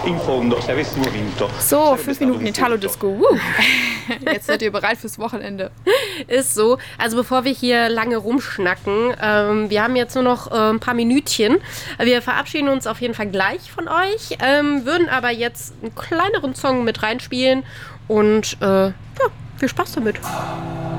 in fondo, se avessimo vinto. So, 5 Minuten Italo-Disco. Jetzt seid ihr bereit fürs Wochenende. Ist so. Also bevor wir hier lange rumschnacken, wir haben jetzt nur noch ein paar Minütchen. Wir verabschieden uns auf jeden Fall gleich von euch, würden aber jetzt einen kleineren Song mit reinspielen und ja, viel Spaß damit.